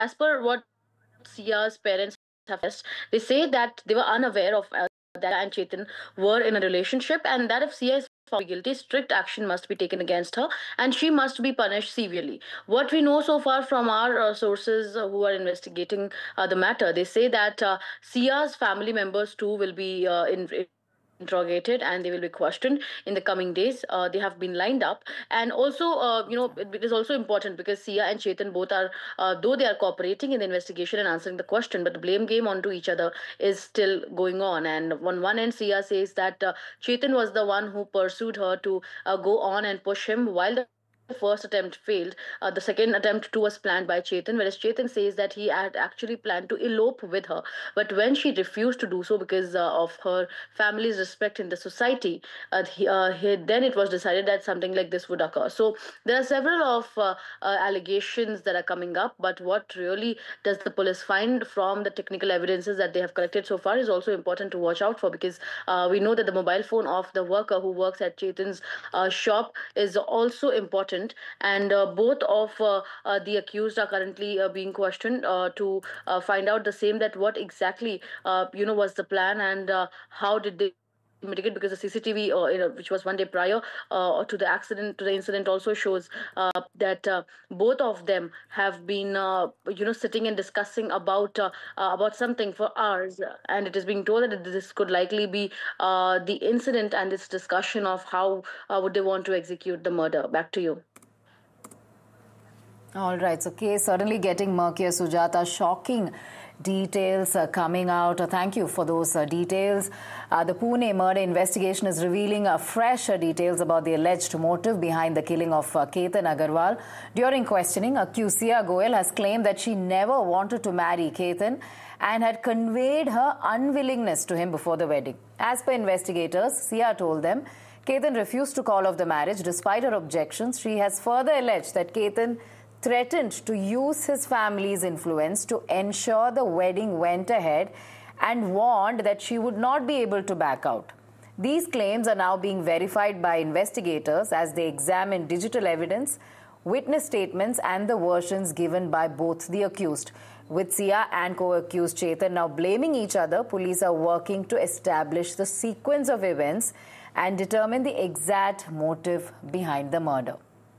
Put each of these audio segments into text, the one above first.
as per what Sia's parents have confessed, they say that they were unaware of that and Chetan were in a relationship, and that if Sia is found guilty, strict action must be taken against her, and she must be punished severely. What we know so far from our sources who are investigating the matter, they say that Sia's family members too will be interrogated and they will be questioned in the coming days. They have been lined up, and also, it is also important because Sia and Chetan both are, though they are cooperating in the investigation and answering the question, but the blame game onto each other is still going on. And on one end, Sia says that Chetan was the one who pursued her to go on and push him, while the first attempt failed. The second attempt too was planned by Chetan, whereas Chetan says that he had actually planned to elope with her. But when she refused to do so because of her family's respect in the society, then it was decided that something like this would occur. So there are several of allegations that are coming up, but what really does the police find from the technical evidences that they have collected so far is also important to watch out for, because we know that the mobile phone of the worker who works at Chetan's shop is also important, and both of the accused are currently being questioned to find out the same, that what exactly was the plan, and how did they mitigate, because the CCTV, which was one day prior to the accident, to the incident, also shows that both of them have been sitting and discussing about something for hours, and it is being told that this could likely be the incident and this discussion of how would they want to execute the murder. Back to you. All right, so case certainly getting murkier, Sujata. Shocking details coming out. Thank you for those details. The Pune murder investigation is revealing fresh details about the alleged motive behind the killing of Ketan Agarwal. During questioning, accused Sia Goel has claimed that she never wanted to marry Ketan and had conveyed her unwillingness to him before the wedding. As per investigators, Sia told them Ketan refused to call off the marriage despite her objections. She has further alleged that Ketan threatened to use his family's influence to ensure the wedding went ahead and warned that she would not be able to back out. These claims are now being verified by investigators as they examine digital evidence, witness statements, and the versions given by both the accused. With Sia and co-accused Chetan now blaming each other, police are working to establish the sequence of events and determine the exact motive behind the murder.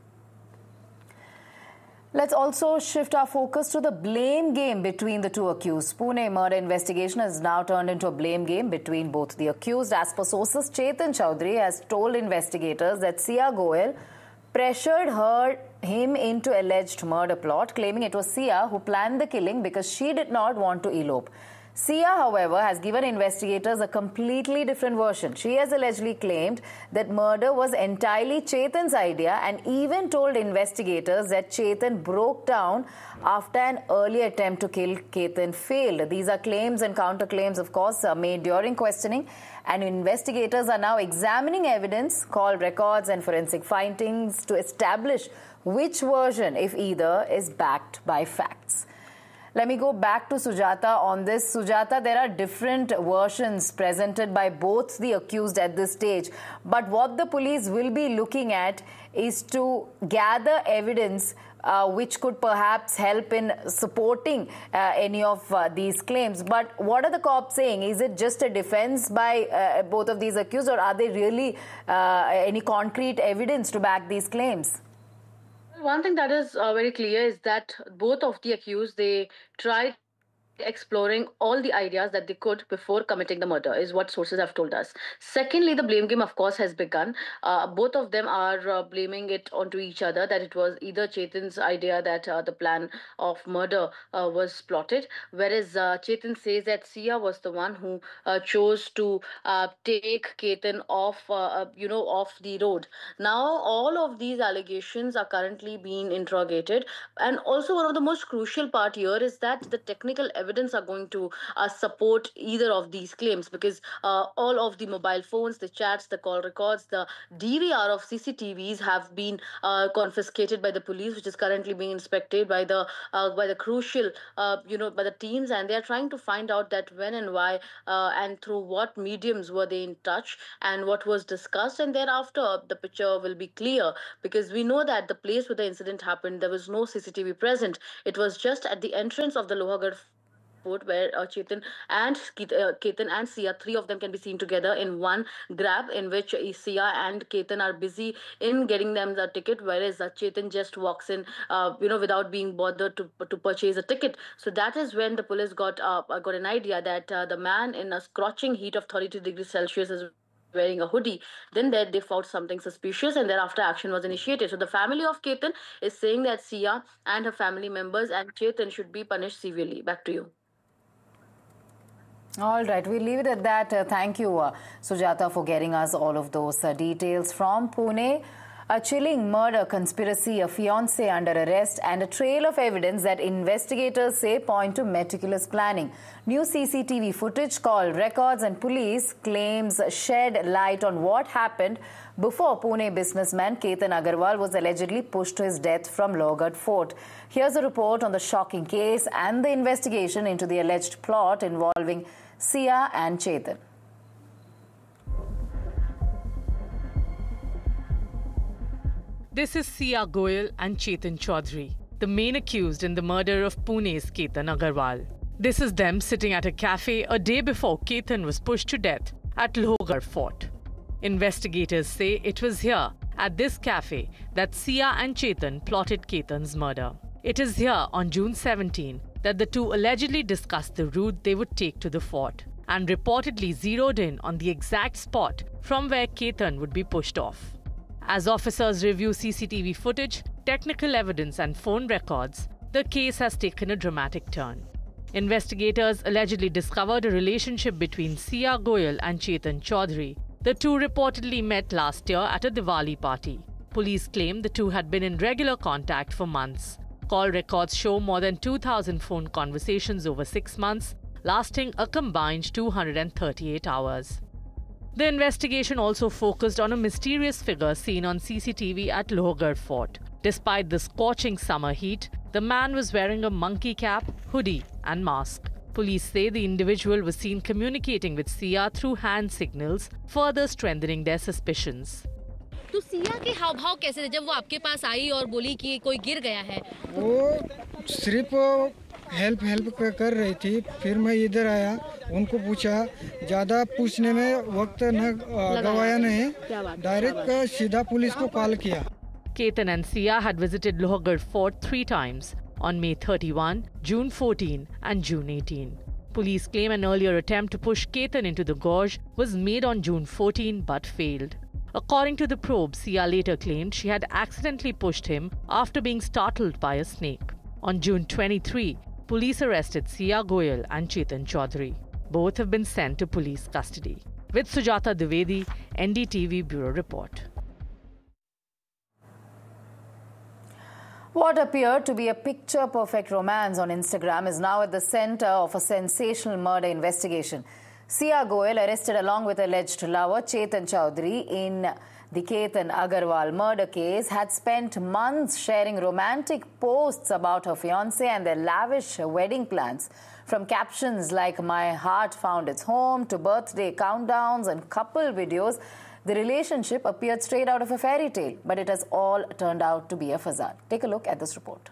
Let's also shift our focus to the blame game between the two accused. Pune murder investigation has now turned into a blame game between both the accused. As per sources, Chetan Chaudhary has told investigators that Sia Goel pressured him into alleged murder plot, claiming it was Sia who planned the killing because she did not want to elope. Sia, however, has given investigators a completely different version. She has allegedly claimed that murder was entirely Chetan's idea and even told investigators that Chetan broke down after an earlier attempt to kill Ketan failed. These are claims and counterclaims, of course, made during questioning, and investigators are now examining evidence, call records and forensic findings to establish which version, if either, is backed by facts. Let me go back to Sujata on this. Sujata, there are different versions presented by both the accused at this stage. But what the police will be looking at is to gather evidence which could perhaps help in supporting any of these claims. But what are the cops saying? Is it just a defense by both of these accused, or are there really any concrete evidence to back these claims? One thing that is very clear is that both of the accused, they tried exploring all the ideas that they could before committing the murder, is what sources have told us. Secondly, the blame game, of course, has begun. Both of them are blaming it onto each other, that it was either Chetan's idea that the plan of murder was plotted, whereas Chetan says that Sia was the one who chose to take Ketan off the road. Now, all of these allegations are currently being interrogated, and also one of the most crucial part here is that the technical evidence are going to support either of these claims, because all of the mobile phones, the chats, the call records, the DVR of CCTVs have been confiscated by the police, which is currently being inspected by the crucial by the teams, and they are trying to find out that when and why and through what mediums were they in touch and what was discussed, and thereafter the picture will be clear, because we know that the place where the incident happened, there was no CCTV present. It was just at the entrance of the Lohagarh Fort, where Ketan and Sia, three of them can be seen together in one grab, in which Sia and Ketan are busy in getting them the ticket, whereas Chetan just walks in, without being bothered to purchase a ticket. So that is when the police got an idea that the man in a scorching heat of 32 degrees Celsius is wearing a hoodie. Then there they found something suspicious, and thereafter action was initiated. So the family of Ketan is saying that Sia and her family members and Chetan should be punished severely. Back to you. All right, we'll leave it at that. Thank you, Sujata, for getting us all of those details from Pune. A chilling murder conspiracy, a fiancé under arrest, and a trail of evidence that investigators say point to meticulous planning. New CCTV footage, call records, and police claims shed light on what happened before Pune businessman Ketan Agarwal was allegedly pushed to his death from Lohagarh Fort. Here's a report on the shocking case and the investigation into the alleged plot involving Sia and Chetan. This is Sia Goyal and Chetan Chaudhary, the main accused in the murder of Pune's Ketan Agarwal. This is them sitting at a cafe a day before Ketan was pushed to death at Lohagarh Fort. Investigators say it was here, at this cafe, that Sia and Chetan plotted Ketan's murder. It is here, on June 17, that the two allegedly discussed the route they would take to the fort and reportedly zeroed in on the exact spot from where Ketan would be pushed off. As officers review CCTV footage, technical evidence and phone records, the case has taken a dramatic turn. Investigators allegedly discovered a relationship between Sia Goyal and Chetan Chaudhary. The two reportedly met last year at a Diwali party. Police claim the two had been in regular contact for months. Call records show more than 2,000 phone conversations over 6 months, lasting a combined 238 hours. The investigation also focused on a mysterious figure seen on CCTV at Lohagarh Fort. Despite the scorching summer heat, the man was wearing a monkey cap, hoodie and mask. Police say the individual was seen communicating with Sia through hand signals, further strengthening their suspicions. तो सिया के हाव भाव कैसे थे जब वो आपके पास आई और बोली कि कोई गिर गया है? वो सिर्फ हेल्प कर रही थी। फिर मैं इधर आया, उनको पूछा, ज़्यादा पूछने में वक्त न गवाया नहीं, डायरेक्ट सीधा पुलिस को कॉल किया। Ketan and Sia had visited Lohagarh Fort 3 times, on May 31, June 14 and June 18. Police claim an earlier attempt to push Ketan into the gorge was made on June 14 but failed. According to the probe, Sia later claimed she had accidentally pushed him after being startled by a snake. On June 23, police arrested Sia Goyal and Chetan Chaudhary. Both have been sent to police custody. With Sujata Dwivedi, NDTV Bureau Report. What appeared to be a picture-perfect romance on Instagram is now at the center of a sensational murder investigation. Sia Goyal, arrested along with alleged lover Chetan Chaudhary in the Ketan Agarwal murder case, had spent months sharing romantic posts about her fiancé and their lavish wedding plans. From captions like "My heart found its home" to birthday countdowns and couple videos, the relationship appeared straight out of a fairy tale, but it has all turned out to be a facade. Take a look at this report.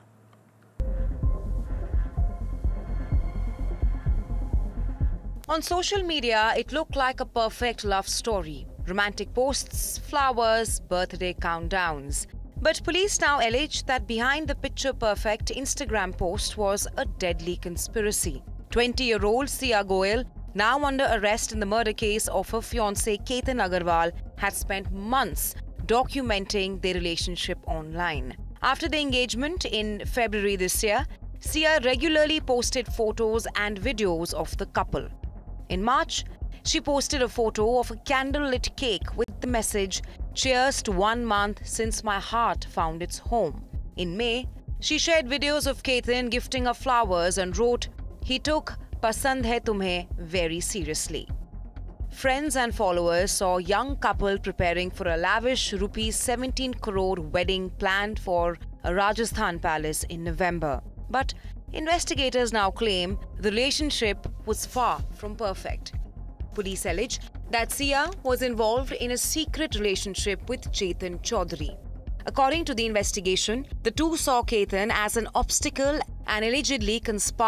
On social media, it looked like a perfect love story. Romantic posts, flowers, birthday countdowns. But police now allege that behind the picture-perfect Instagram post was a deadly conspiracy. 20-year-old Sia Goyal, now under arrest in the murder case of her fiancé Ketan Agarwal, had spent months documenting their relationship online. After the engagement in February this year, Sia regularly posted photos and videos of the couple. In March, she posted a photo of a candle-lit cake with the message, "Cheers to 1 month since my heart found its home." In May, she shared videos of Ketan gifting her flowers and wrote, he took Pasand Hai Tumhe very seriously. Friends and followers saw a young couple preparing for a lavish rupees 17 crore wedding planned for a Rajasthan palace in November. But investigators now claim the relationship was far from perfect. Police allege that Sia was involved in a secret relationship with Chetan Chaudhary. According to the investigation, the two saw Chetan as an obstacle and allegedly conspired